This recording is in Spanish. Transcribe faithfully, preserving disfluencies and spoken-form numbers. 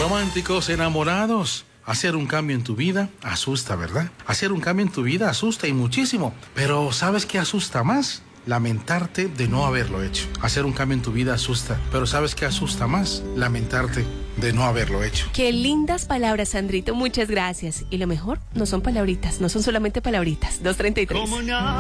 Románticos, enamorados. Hacer un cambio en tu vida asusta, ¿verdad? Hacer un cambio en tu vida asusta y muchísimo. Pero ¿sabes qué asusta más? Lamentarte de no haberlo hecho. Hacer un cambio en tu vida asusta. Pero ¿sabes qué asusta más? Lamentarte de no haberlo hecho. Qué lindas palabras, Sandrito. Muchas gracias. Y lo mejor, no son palabritas, no son solamente palabritas. dos treinta y tres.